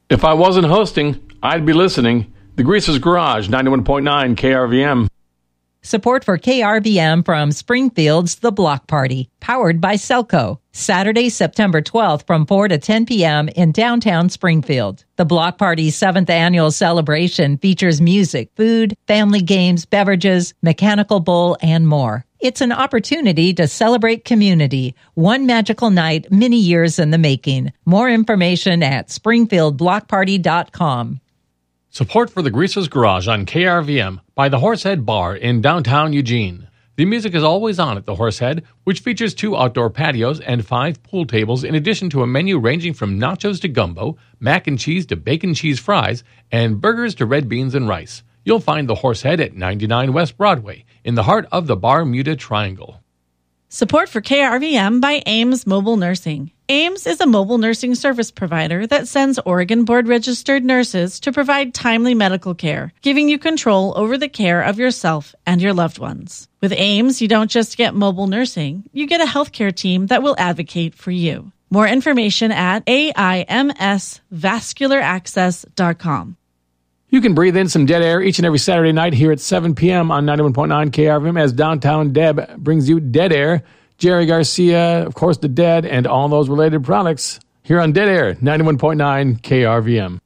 If I wasn't hosting, I'd be listening. The Greasers Garage, 91.9 KRVM. Support for KRVM from Springfield's The Block Party, powered by Selco. Saturday, September 12th from 4 to 10 p.m. in downtown Springfield. The Block Party's 7th annual celebration features music, food, family games, beverages, mechanical bull, and more. It's an opportunity to celebrate community. One magical night, many years in the making. More information at springfieldblockparty.com. Support for the Greasers Garage on KRVM by the Horsehead Bar in downtown Eugene. The music is always on at the Horsehead, which features 2 outdoor patios and 5 pool tables, in addition to a menu ranging from nachos to gumbo, mac and cheese to bacon cheese fries, and burgers to red beans and rice. You'll find the Horsehead at 99 West Broadway, in the heart of the Bermuda Triangle. Support for KRVM by Ames Mobile Nursing. Ames is a mobile nursing service provider that sends Oregon board-registered nurses to provide timely medical care, giving you control over the care of yourself and your loved ones. With Ames, you don't just get mobile nursing, you get a healthcare team that will advocate for you. More information at aimsvascularaccess.com. You can breathe in some dead air each and every Saturday night here at 7 p.m. on 91.9 KRVM as Downtown Deb brings you Dead Air. Jerry Garcia, of course, The Dead, and all those related products here on Dead Air, 91.9 KRVM.